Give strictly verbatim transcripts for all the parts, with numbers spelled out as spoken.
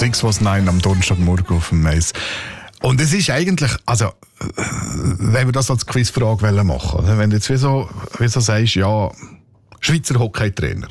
sechs was neun am Donnerstagmorgen auf dem Mais. Und es ist eigentlich, also, wenn wir das als Quizfrage machen wollen, wenn du jetzt wie so, wie so sagst, ja, Schweizer Hockeytrainer.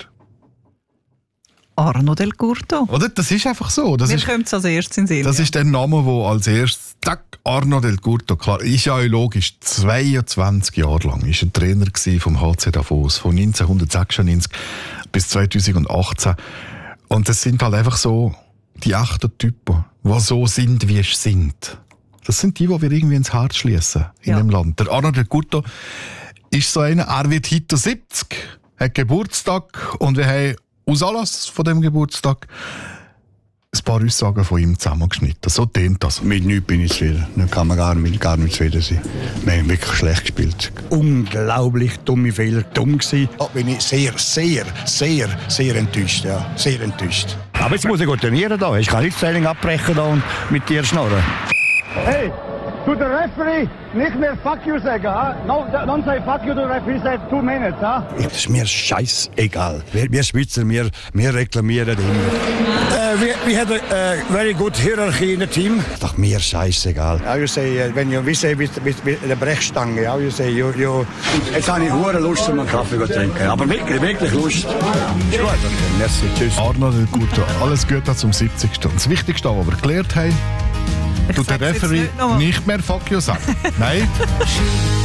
Arno Del Curto. Oder? Das ist einfach so. Das Mir ist, kommt es als erstes in den Sinn. das ja. ist der Name, der als erstes, zack, Arno Del Curto, klar, ist ja logisch, zweiundzwanzig Jahre lang ist er Trainer vom H C Davos, von neunzehnhundertsechsundneunzig bis zweitausendachtzehn. Und das sind halt einfach so die echten Typen, die so sind, wie sie sind. Das sind die, die wir irgendwie ins Herz schließen in Ja. dem Land. Der Arno Del Curto ist so einer, er wird heute siebzig, hat Geburtstag und wir haben aus Anlass von dem Geburtstag ein paar Aussagen von ihm zusammengeschnitten. So tönt das. Mit nichts bin ich zufrieden. Da kann man gar nicht, gar nicht zufrieden sein. Wir haben wirklich schlecht gespielt. Unglaublich dumme Fehler, dumm gewesen. Da bin ich sehr, sehr, sehr, sehr enttäuscht. Ja. Sehr enttäuscht. Aber jetzt muss ich trainieren da. Ich kann nicht das Training abbrechen da und mit dir schnurren. Hey, to the referee, nicht mehr fuck you sagen, ha? No, don't say fuck you to the referee, say two minutes, ha? Das ist mir scheißegal. Wir, wir Schweizer, wir, wir reklamieren immer. Uh, we, we had a uh, very good hierarchy in the team. Das ist doch mir scheißegal. How you say, uh, when you we say with, with, with the Brechstange, how you say, you, you... Jetzt habe ich hure Lust, um einen Kaffee zu trinken. Aber wirklich, wirklich Lust. Ist gut, okay. Merci, tschüss. Arno Del Curto, alles Gute zum siebzigsten Und das Wichtigste, was wir geklärt haben, Ich tut der sag's jetzt Referee nicht noch mal. nicht mehr fuck you sagen. Nein.